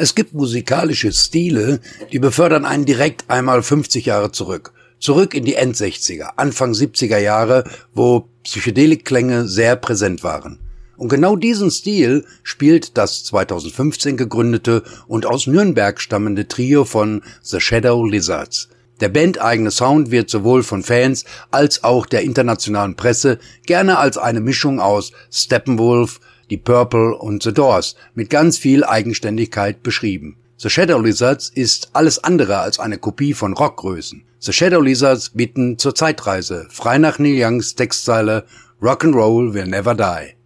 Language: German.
Es gibt musikalische Stile, die befördern einen direkt einmal 50 Jahre zurück. Zurück in die End-60er, Anfang 70er Jahre, wo Psychedelik-Klänge sehr präsent waren. Und genau diesen Stil spielt das 2015 gegründete und aus Nürnberg stammende Trio von The Shadow Lizards. Der bandeigene Sound wird sowohl von Fans als auch der internationalen Presse gerne als eine Mischung aus Steppenwolf, Deep Purple und The Doors mit ganz viel Eigenständigkeit beschrieben. The Shadow Lizards ist alles andere als eine Kopie von Rockgrößen. The Shadow Lizards bitten zur Zeitreise, frei nach Neil Youngs Textzeile Rock'n'Roll will never die.